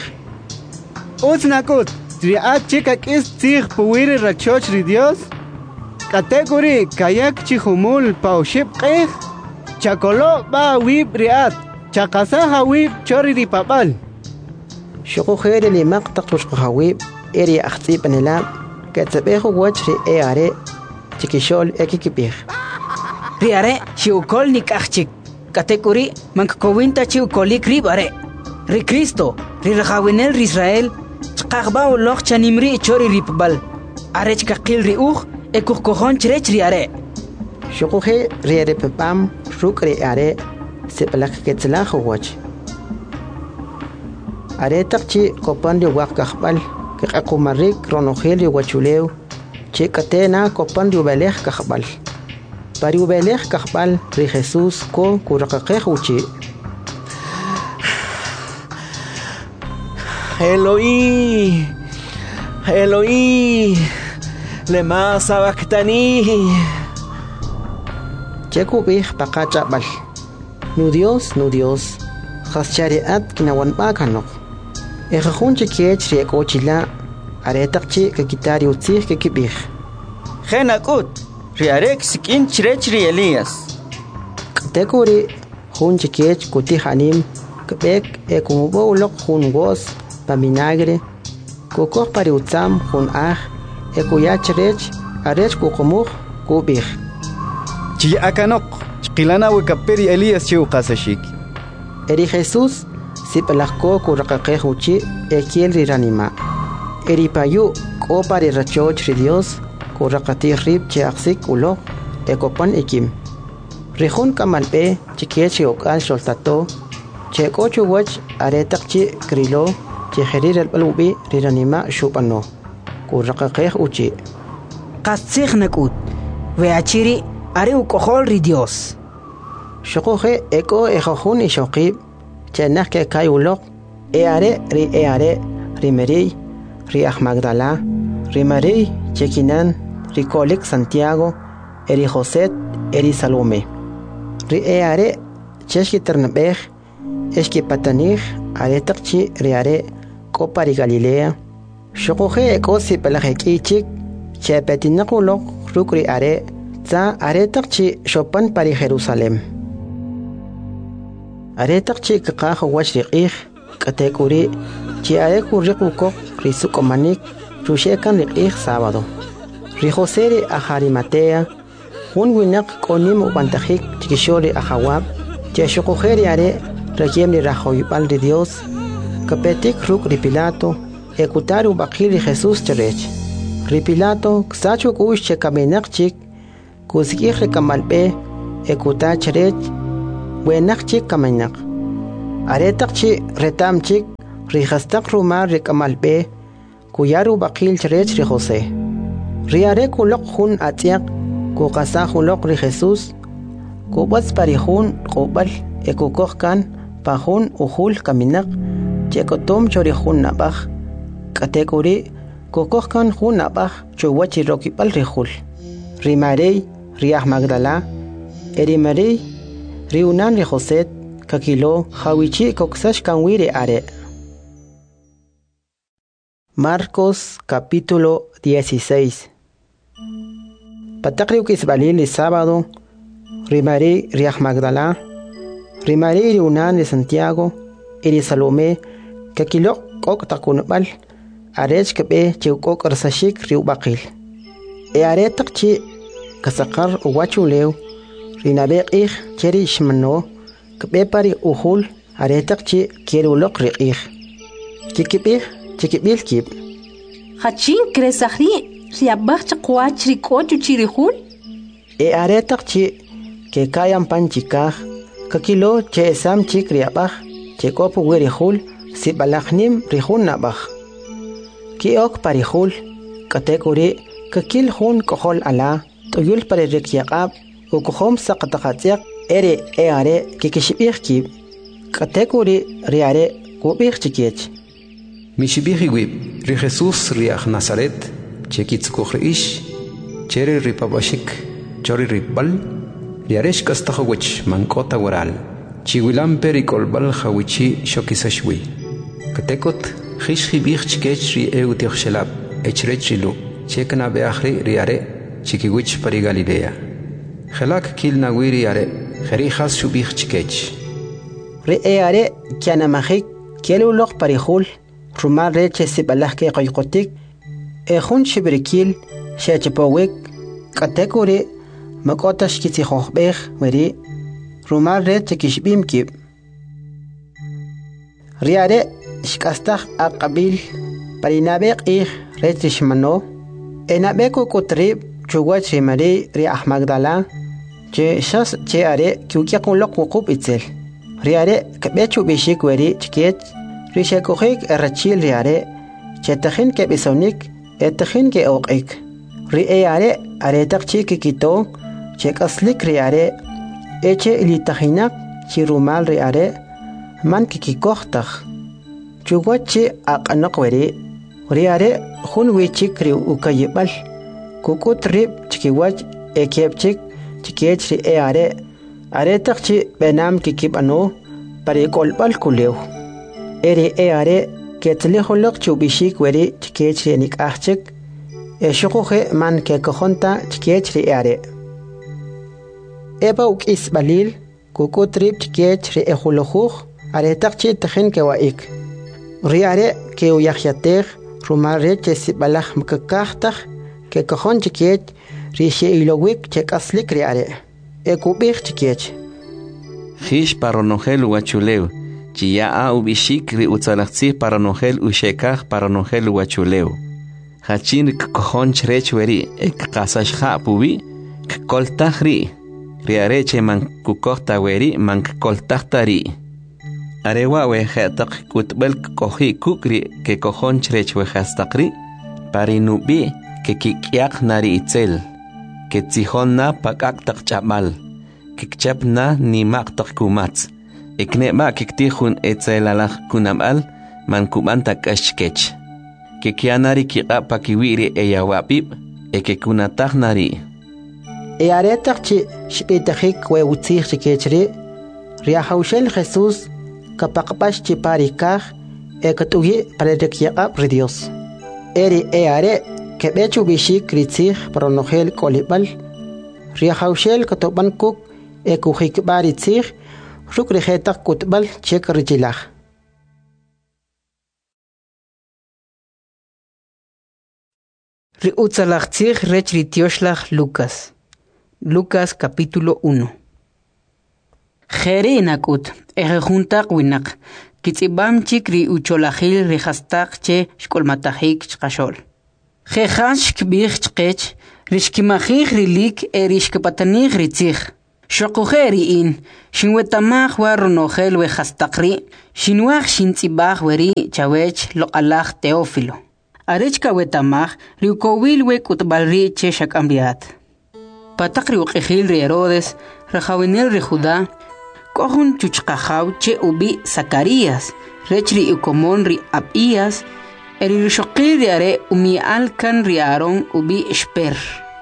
Uznakut triat chika kis tig buwiri rachoch ri Dios category kayak chihumul pauship qeh chakolo ba wib riat chakasaha wib chori di papal shoko khere li maqtaq tushqawib eri axtib anela katsabehu wachri eare chikishol ekikibih riare shiukol nikachik category mankowinta chiukolik ribare ri Cristo ri rahawinel Israel chqagba ulokh chanimri chori ripbal arech kaqil ri Ekukojon cherech riare. Shokohe riare pepam rukre are sepalak ketlaho watch. Are takchi kopandi wak kahbal ke akumarik ronogeli wachuleu che katena kopandi ubelech kahbal. Pari ubelech kahbal ri Jesus ko kurakakeh uchi. Eloi, Eloi. Lema sabactani. Chekubih pakachabal. Nu Dios, Haschariat kinawan bakanok. Ejajun chekech riekochila. Aretakchi kakitari utzih kekibih. Genakut. Riarek sikin chirechri Elías. Tekuri hun chekech kutihanim. Kebek ekumubo ulok hun gos. Paminagre. Kokok pariutzam hun ekuyach rech arech kukumuk kubih chi akanok qilana wekaperi Elías chiu qasashik eri Jesús sipalakko kurakaqej uchi ekiel riranima eri payu kopari rachoch ri Dios kurakati rib che aksik ulo ekopan ikim rihun kamalpe chikech okal soltato che kochu wach aretakchi krilo che herir el balubi riranima shupano kurakaqej uchi qatsig nakut weachiri are ukohol ri Dios shokoje eko ejojun ishoqib chenak ke kayulok eare ri Mary ri Magdala ri Mary chekinan ri kolik Santiago eri José eri Salome ri eare cheshki ternabej eski patanij are takchi ri are kopari Galilea shokoje eko sipalajekichik chepetinakulok rukri are tsa are takchi shopan pari Jerusalem are takchi kaqaj wachriqij katekuri chi are kurriquko risukomanik rushekan riqij sábado ri José ri Arimatea un winak konim ubantajik chikishori ajawab che shokoje ri are rekiem ri rajoypal de Dios kapetik ruk ri Pilato ekutaru bakiri Jesús cherech ri Pilato ksachu kush che kamenak chik kusikij kamalpe ekuta cherech buenak chik kamanak aretak chi retam chik rihastak rumar rikamalbe kuyaru bakil cherech ri José riare kulok hun atiak ku qasa hulok ri Jesús ku bats parihun qobal ekukokkan pahun uhul kaminak chekotom chorihun nabaj kategori kokokkan hun nabaj chuwachi rokipal rihul rimarei riah Magdala erimarei riunan ri José kakilo hawichi koksash kanwire are. Marcos capítulo 16. Patakriu kisbalil el sábado rimarei riah Magdala rimarei riunan de Santiago eri Salomé kakilo kok takunbal arech kebe chukok arsashik riu bakil e aretak chi kasakar uwachuleu rinabek ich cheri ishmano kebe pari uhul aretak chi kierulok riich kikibih chikibil kib hachin kresahri riabach chkwach rikochu chirihul e aretak chi ke kayan panchikaj kakilo che sam chik riabaj che kopu werihul si balachnim rihun nabaj ki ok parihul kategori kakil hun kohol ala toyul pare rekyaqab u kohom saqataqatiq ere e are kikishibih kib kategori riare kubih chikiech Mishibihi wib ri Jesús riach Nazaret chekitz kukhriish chere ripabashik chori ripal riaresh kastahawich mankota waral chiwilam perikolbal hawichi shokisashwi katekot khishhi bih chkech ri eutixshelab echrechilu chekna beakhri riare chikiwich pari Galilea khelak kilna wiri are kherihas shubih chkech ri are kiana mahik kielulok parihul rumar reche sibalah ke qayqotik ehun shibrikil shechepowik kategori makotash kiti khokhbeh weri rumar reche kishbim kib riare shkastah aqabil parinabek ich reche shmano enabeko kutrib chuwach rimari ri Magdala che shas che are kyukyaqulok wuqub itzel riare kabechu bishik weri chket rishakuhik erachil riare chetakhin ke bisonik etakhin ke oqik ri are aretak chikikito chekaslik riare eche ilitahinak chirumal riare man kikikohtak chuwachi aqanaq weri riare hun wichik ri ukayibal kukutrib chikiwach ekepchik chikech ri are aretak chi benam kikibano parikolbal kulew eri are ketlihulok chubishik weri chikech ri ahchik eshuqoje man ke kohonta chikech ri are eba ukis balil kukutrib chikech ri ehulujuj aretak chi takhin ke waik ri are ke uyahyatej rumare che sibalaj mkakahtaj ke kohon chikech ri sheilowik chekaslik ri are ekubih chikech Hish paronogel wachuleu Chia a ubishik ri utzalachzi paranogel ushekaj paranogel wachuleu. Hachin kkohon chrech weri ek kasashja pubi kkoltaj ri. Riareche man kukohta weri man kkoltajta ri. Arewa wejetak kutbel kohi kukri ke kohon chrech wejastakri. Parinubi ke kikyak nari itzel. Ke tzihonna pakaktak chamal. Kikchapna ni maktak kumatz. Ekneba kiktihun etzelalaj kunamal man kumantak ashkech. Kekianari kiqapa kiwiri eyawapib ekekunatag nari. Earetak chi shpitajik we utzig chikechri riahaushel Jesús kapaqpash chi parikaj ekatugi parerekyaqab ri Dios. Eri eare kebechu bishik ritzig paronogel kolibal riahaushel katobankuk ekujik baritzig Rukrijetak kutbal chek rijilaj. Riutzalachtzig rech ritioslach Lucas. Lucas capítulo 1. Jere nakut, ejejuntak winak, kitzibam chik ri ucholajil rihastak che shkolmatajik chkashol. Jejash kbich chkech, rishkimajig rilik erishkapatanig ritzig. شقوخيري إن شنوتماخ ورنوخيل وخستقري شنواخ شنتباخ وري تشاويش لقلاخ تيوفيلو أريشكا وتماخ ريوكوويل وكتبالري تشيشك أمريات باتقري وقخيل ريرودس رخاوينيل ريخودا كوخون تشقاخاو تشي أوبي سكارياس ريشري إيكومون ري أبئياس eri rishokil riare umi alkan riaron ubi esper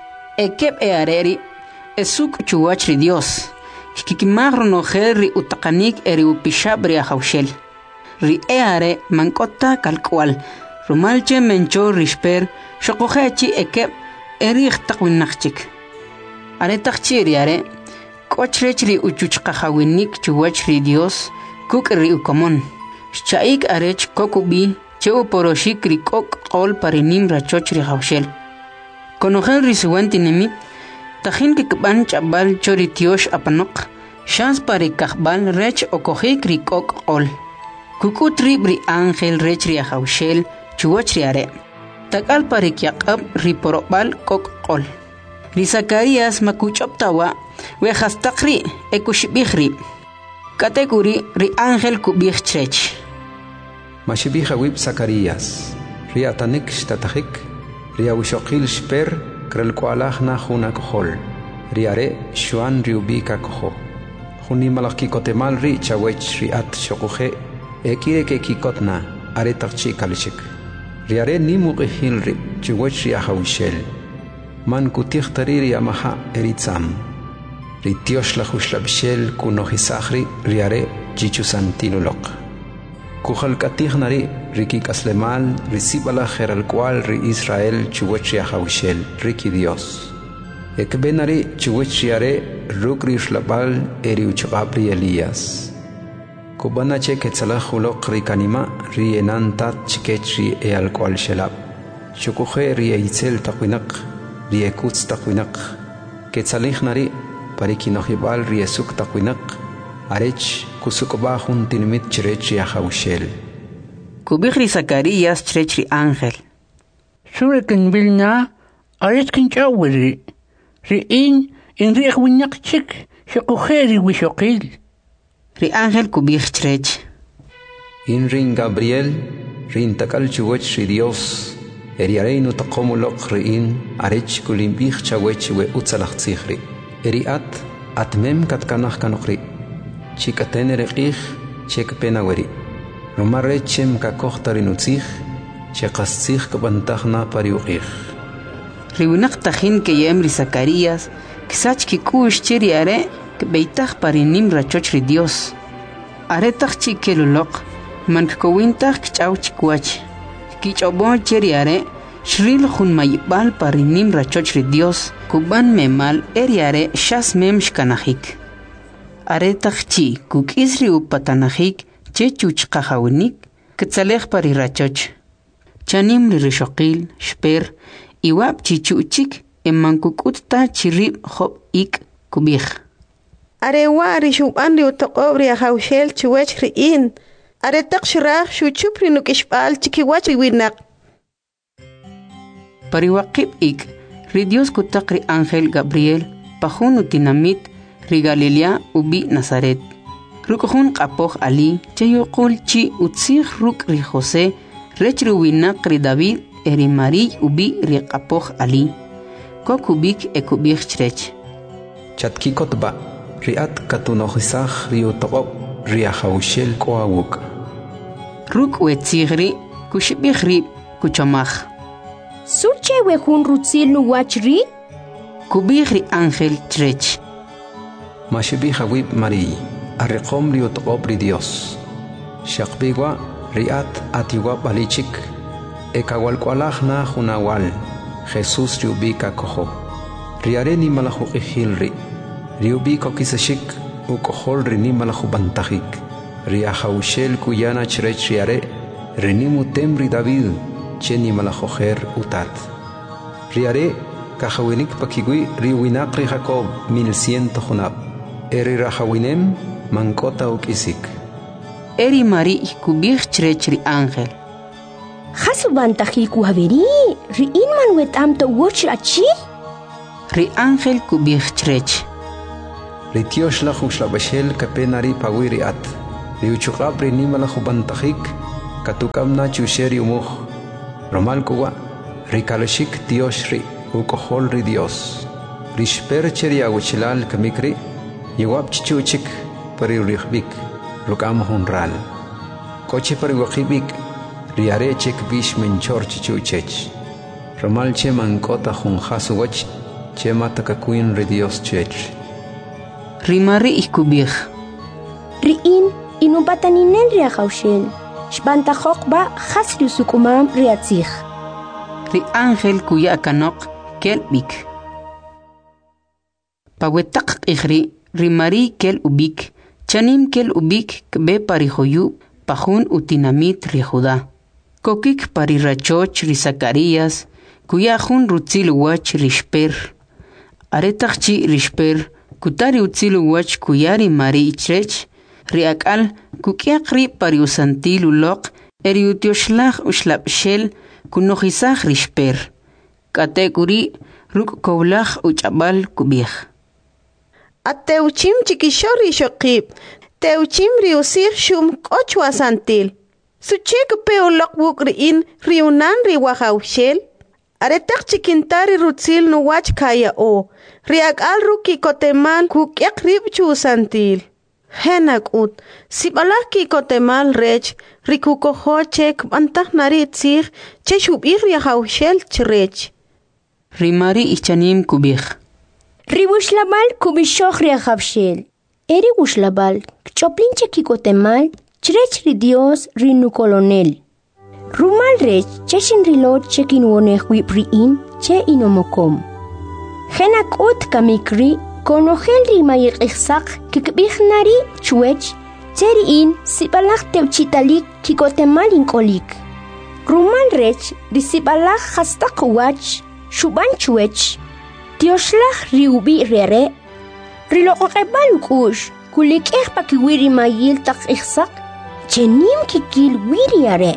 ekep eareri esuk chuwach ri Dios kikimagro no ri utakanik eri upishab ri haushel ri eare mankota kalkwal rumalche mencho risper shokohechi ekep eri ihtaqwinachik are taqchi riare kochrech ri uchuchqahawinik chuwach ri Dios kuk ri ukomon chaik arech kokubi Cheo poroshik rikok qol parinim rachoch ri hawshel. Konogel risuanti nimit, tajin kikban chabal chori tiosh apanok, shans pari kakbal rech okojik rikok qol. Kukut ribri angel rech ri hawshel, chuwach ri are. Takal pari kyaqab riporobal kok qol. Ri Zacarias makuchoptawa, we hastakri ekushibihri. Kategori ri angel kubih chrech. Mashibija wib Zacarias, ria tanik shtatahik, ria wishokil shper, krelkualach na juna kohol, riare shuan riubika koho. Juni malaki kotemal ri chawech riat shokuhe, ekire ke kikotna, are takchi kalishik. Riare ni mukihil ri, chuwech ria hawishel. Man kutich tariri amaha eritzam. Ritiosh la hushlabshel kunohisahri, riare chichusantilulok. Kuhal katihnari riki kaslemal risibala geral cual ri Israel chuwechia haushel riki Dios. Ekbenari chuwechiare rukri shlabal eri uchabri Elías. Kubana che ketzalahulok rikanima ri enantat chikechri e al cual shelab. Chukuhe ri eitzel takwinak ri ekutz takwinak. Ketzalihnari parikinohibal ri esuk takwinak. Arech kusukoba juntinimit chrechi ahaushel. Kubihri Zacarias chrechi ángel. Surekin vilna, arech kinchawiri. Riin in riechwinyak chik, shakujeri wishokil. Ri ángel kubih chrech. In rin Gabriel, rin takal chuwech ri Dios. Eriareinu takomulok riin, arech kulimbih chawech we utzalachzichri. Eriat, atmem katkanach kanokri. Chikatene reqih, chek penaweri. Romarechem kakohtarinuzih, chekastzih kabantahna pariuqih. Riunak tajin que yemri Zacarias, kisach kikush cheri are, que beitach parinim rachoch ri Dios. Aretach chikelulok, man kowintach kchau chikwach. Kichobon cheri are, shril jun mayibal parinim rachoch ri Dios, kuban memal eri are shas mem shkanahik. Aretachchi kukisri upatanahik che chuchqahawinik ketzalej pari rachoch chanim li rishokil shper iwab chichuchik emankukutta chirib hob ik kubih arewa rishuban li utaqobri ahawshel chuwech riin aretaq shiraj shuchupri nukishbal chikiwach riwinak pari waqib ik ri Dios kutaqri ángel Gabriel pajun utinamit ri Galilea ubi Nazaret. Rukuhun qapoh Ali, chayuqul chi utzih ruk ri José, rech ruwinak ri David, eri Mari ubi ri qapoh Ali. Kokubik ekubik chrech. Chatkikotba, riat katunohisach ri utoqob ri ahawshel koawuk. Ruk wetzigri, kushibihri, kuchomach. Suche wehun rutzil nuwachri? Kubihri ángel chrech. Mashibija wib Mari, arriqom ri utqobri Dios. Shaqbigwa riat atiwa balichik, ekawalkwalahna junawal, Jesús riubika koho. Riareni malahuqihilri, riubiko kisashik, ukohol rini malahubantajik. Riahaushel kuyana chrech riare, renimu temri David, cheni malahojer utat. Riare, kahawinik pakigui riwinakri Jacob 1100 junab. Eri rahawinem mankota ukisik. Eri Mari kubih chrech ri ángel. Hasubantahi kuhaveri, ri inman wetam to watch achi? Ri ángel kubih chrech. Ritiosh la Huxlabashel Kapenari Pawiri at, Riuchukapri Nimala Hubantajik, Katukamna Chusheri Umuj, Romalkuwa, Rikaloshik Dioshri, Ukoholri Dios, Rishper Cheriaguchilal Kamikri, Yewap Chichuchik, Paririhbik, Rukam Hunral, Kochi Pariwakibik, Riarechik Bish Menchor Chichuchech, Romalche Mankota Hunhasuwach, Chematakakuin Ridios Chech. Rimari ikubih. Riin inubataninen riahaushel. Shbantajok ba hasriu sukumam riatzich. Ri ángel kuya kanok kelbik. Pawetak ihri rimari kel ubik. Chanim kel ubik kbe parihoyu pahun utinamit rihuda. Kokik parirachoch ri Zacarías kuya hun rutzil wach rishper. Aretakchi rishper. Kutari utzilu wach kuyari mari ichrech, riakal kukiakri pariusantilu lok, eriutioshlag ushlapshel kunohisag rishper. Katekuri ruk kowlag uchabal kubih. Ateuchim chikishori shokib, teuchim riusir shum kochwa santil. Suchek peolok wukriin riunan riwahaushel. Aretak chikintari rutzil no wach kaya o. Riak al ruki kotemal kukyak ribchu santil. Henak ut, sibalaki kotemal rech, rikuko hochek bantah naritzir, cheshub riahaushel chrech. Rimari ichanim kubih. Riwushlabal kubishoch riahaushel. Eri wushlabal, kchoplinche kikotemal, chrech ridios rinu colonel. Rumal rech, cheshin rilot chekin wonech wipriin, che inomokom. Henak ut kamikri, konogel rimayik ihsak, kikbichnari chuech, teriin, sibalak teuchitalik kikotemal inkolik. Rumal rech, risibalak hastak wach, shuban chuech, tioshlag riubi rere, rilokokebal kush, kulik pakiwiri mayil tak ihsak, chenim kikil wiriare.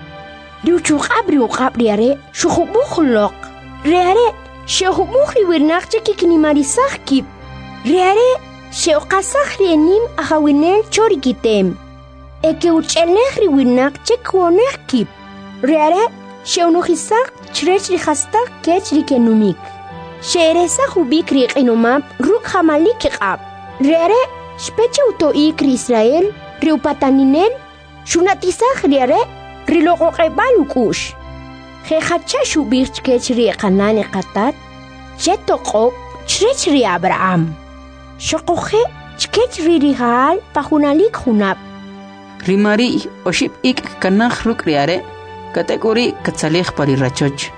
Riuchukabri shukubukhulok, reare, Shehubukhri wirnakche kikinimarisach kip. Reare, sheokasach rienim ahawinel chorikitem. Eke uchelechri wirnakche kwonech kip. Reare, sheunuhisak chrech rihastak kech rikenumik. Sheeresach ubik riqinumab ruk hamalik iqab. Reare, speche utoik Israel, riupataninel, shunatisach reare, rilokokebal ukush. Hechacha shubich kech riqanani qatat, chetokop chrech ri Abraham. Shokoche chkech ririhal pahunalik hunap. Rimari oship ik kanach ruk riare, kategori katsalech parirachoch.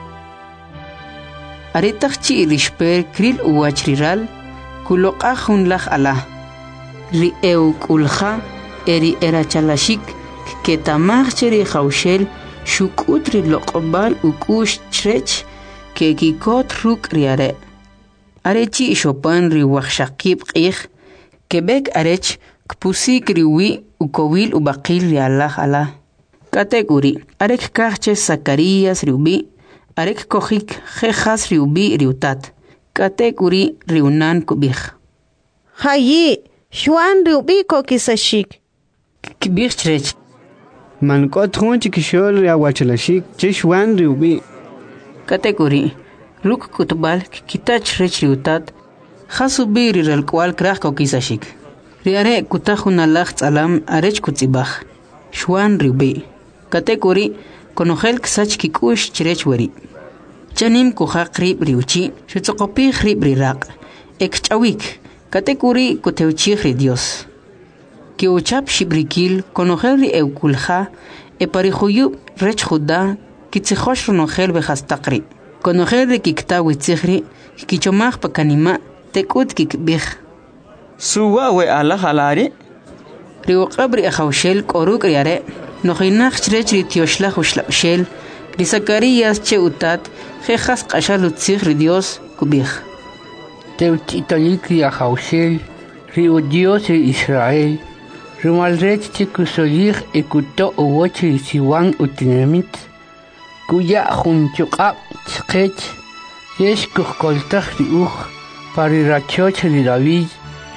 Aritachchi rishper kril uachriral, kulokahun lach ala. Ri kulcha, eri erachalashik, ketamach cheri haushel, Shukutri lokobal ukush chrech ke kikot ruk riare. Arechi ishopan riwachshakib qih kebek arech kpusik riwi ukowil ubaqil rialah ala. Kategori arek kahche Zacarías riubi arek kohik jejas riubi riutat. Kategori riunan kubih. Hayi, Juan riubi kokisashik. Kibih chrech. Mankot hun chikishol riawachalashik cheshwan riubi. Kategori ruk kutbal kitach rech riutat khasubi rirel kwal krah kokisashik. Riare kutahun alach alam arech kutzibach. Shwan riubi. Kategori konogel ksach kikush chrech wari. Chanim kuhaq rib riuchi shutsokopi rib riraq. Ekchawik. Kategori kuteuchi ridios. Que uchap shibrikil konogel eukulja e parihuyu rech juda kitzihosh ronogel bejastakri konogel de kiktawi tzihri kichomach pakanima tekut kikbih suwa we ala halari riu qabri ahawshel koruk riare nohinach chrech ritioshla hushlabshel ri Zacarías che utat jejas qashalu tzihri dios kubih Teutitalik ahawshel riu dios Israel Rumalrech chikusoyih ekuto owochi siwan utinamit kuya junchukab chkech yesh kukoltach riuch parirachoch ri David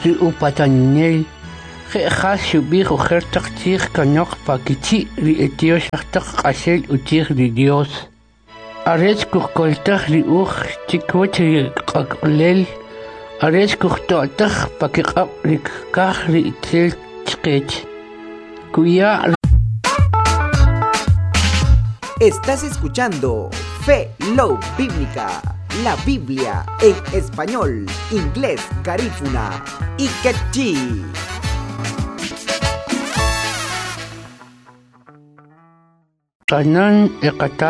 ri upatanel khas shubih ujertak tir kanok pakichi ri etio shaktak qashel utir ri Dios ares kukoltak ri chikwet ri qaklel ares kuhtotak pakiqab ri kah ri tel chqech kuya. Estás escuchando Fe Love Bíblica, la Biblia en español, inglés, garífuna y quechí. Tanan ekata